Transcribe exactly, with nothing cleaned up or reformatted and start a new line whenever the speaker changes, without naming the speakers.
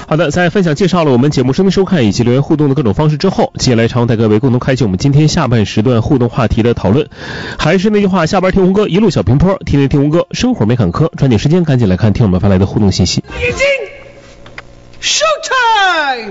好的，在分享介绍了我们节目收听收看以及留言互动的各种方式之后，接下来常带各位共同开启我们今天下半时段互动话题的讨论。还是那句话，下班听红歌，一路小平坡，天天听红歌，生活没坎坷。抓紧时间赶紧来看听我们发来的互动信息。